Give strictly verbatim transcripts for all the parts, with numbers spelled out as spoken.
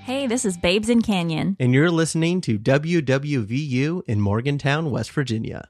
Hey, this is Babes in Canyon. And you're listening to W W V U in Morgantown, West Virginia.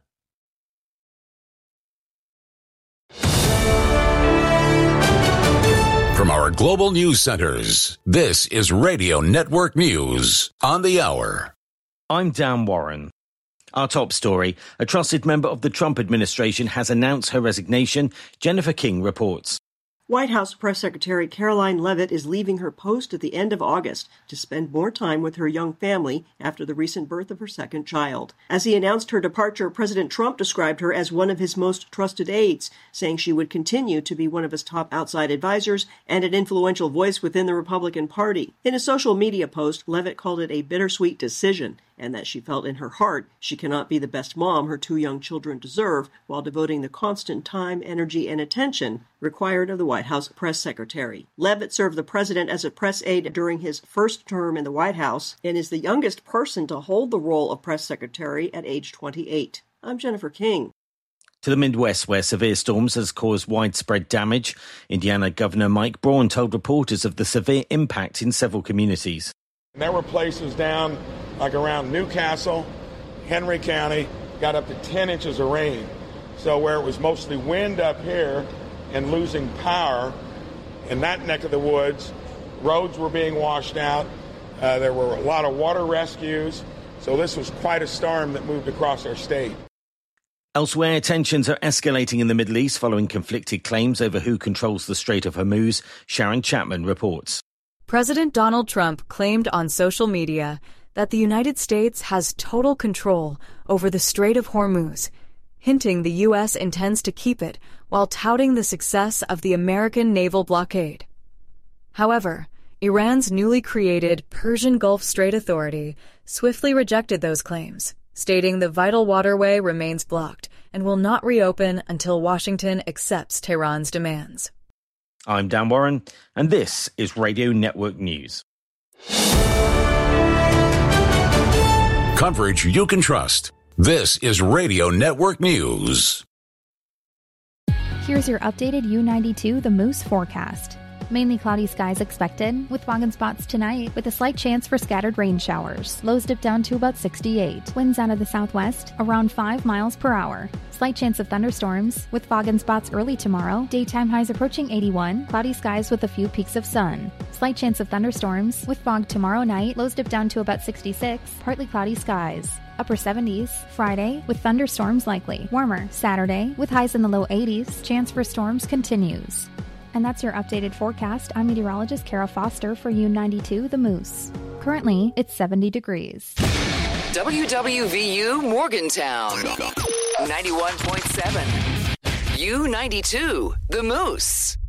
From our global news centers, this is Radio Network News on the hour. I'm Dan Warren. Our top story, a trusted member of the Trump administration has announced her resignation. Jennifer King reports. White House Press Secretary Karoline Leavitt is leaving her post at the end of August to spend more time with her young family after the recent birth of her second child. As he announced her departure, President Trump described her as one of his most trusted aides, saying she would continue to be one of his top outside advisors and an influential voice within the Republican Party. In a social media post, Leavitt called it a bittersweet decision, and that she felt in her heart she cannot be the best mom her two young children deserve while devoting the constant time, energy, and attention required of the White House press secretary. Leavitt served the president as a press aide during his first term in the White House and is the youngest person to hold the role of press secretary at age twenty-eight. I'm Jennifer King. To the Midwest, where severe storms has caused widespread damage, Indiana Governor Mike Braun told reporters of the severe impact in several communities. There were places down like around Newcastle, Henry County, got up to ten inches of rain. So where it was mostly wind up here and losing power in that neck of the woods, roads were being washed out. Uh, there were a lot of water rescues. So this was quite a storm that moved across our state. Elsewhere, tensions are escalating in the Middle East following conflicted claims over who controls the Strait of Hormuz. Sharon Chapman reports. President Donald Trump claimed on social media that the United States has total control over the Strait of Hormuz, hinting the U S intends to keep it while touting the success of the American naval blockade. However, Iran's newly created Persian Gulf Strait Authority swiftly rejected those claims, stating the vital waterway remains blocked and will not reopen until Washington accepts Tehran's demands. I'm Dan Warren, and this is Radio Network News. Coverage you can trust. This is Radio Network News. Here's your updated U ninety-two The Moose forecast. Mainly cloudy skies expected, with fog and spots tonight, with a slight chance for scattered rain showers. Lows dip down to about sixty-eight. Winds out of the southwest, around five miles per hour. Slight chance of thunderstorms, with fog and spots early tomorrow. Daytime highs approaching eighty-one. Cloudy skies with a few peaks of sun. Slight chance of thunderstorms, with fog tomorrow night. Lows dip down to about sixty-six. Partly cloudy skies. Upper seventies, Friday, with thunderstorms likely. Warmer, Saturday, with highs in the low eighties. Chance for storms continues. And that's your updated forecast. I'm meteorologist Kara Foster for U ninety-two The Moose. Currently, it's seventy degrees. W W V U Morgantown, ninety-one point seven. U ninety-two The Moose.